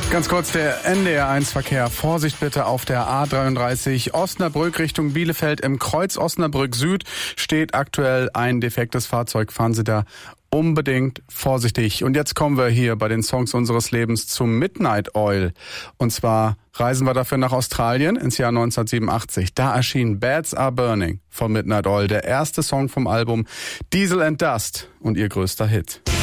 Ganz kurz der NDR1-Verkehr. Vorsicht bitte auf der A33 Osnabrück Richtung Bielefeld. Im Kreuz Osnabrück Süd steht aktuell ein defektes Fahrzeug. Fahren Sie da unbedingt vorsichtig. Und jetzt kommen wir hier bei den Songs unseres Lebens zum Midnight Oil. Und zwar reisen wir dafür nach Australien ins Jahr 1987. Da erschien Beds Are Burning von Midnight Oil, der erste Song vom Album Diesel and Dust und ihr größter Hit.